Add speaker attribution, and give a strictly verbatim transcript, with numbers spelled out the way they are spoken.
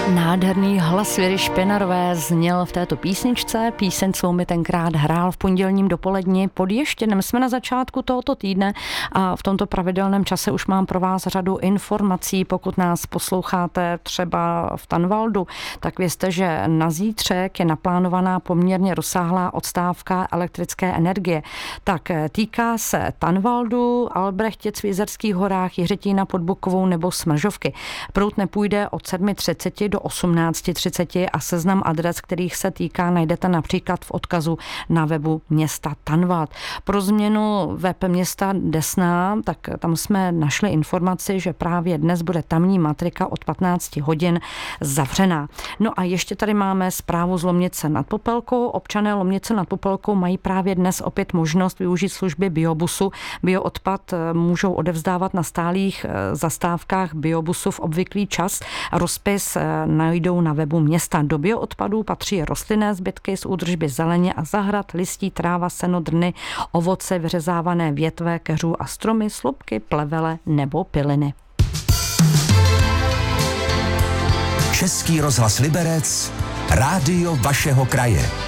Speaker 1: Nádherný hlas Věry Špinarové zněl v této písničce. Píseň svou mi tenkrát hrál v pondělním dopoledni pod Ještědem. Jsme na začátku tohoto týdne a v tomto pravidelném čase už mám pro vás řadu informací. Pokud nás posloucháte třeba v Tanvaldu, tak vězte, že na zítřek je naplánovaná poměrně rozsáhlá odstávka elektrické energie. Tak týká se Tanvaldu, Albrechtic v Jizerských horách, Jiřetína pod Bukovou nebo Smržovky. Proud nepůjde od sedm třicet do osmnáct třicet a seznam adres, kterých se týká, najdete například v odkazu na webu města Tanvald. Pro změnu web města Desná, tak tam jsme našli informaci, že právě dnes bude tamní matrika od patnáct hodin zavřená. No a ještě tady máme zprávu z Lomnice nad Popelkou. Občané Lomnice nad Popelkou mají právě dnes opět možnost využít služby biobusu. Bioodpad můžou odevzdávat na stálých zastávkách biobusu v obvyklý čas. Rozpis najdou na webu města. Do bioodpadů patří rostlinné zbytky z údržby zeleně a zahrad, listí, tráva, seno, drny, ovoce, vyřezávané větve, keřů a stromy, slupky, plevele nebo piliny.
Speaker 2: Český rozhlas Liberec, rádio vašeho kraje.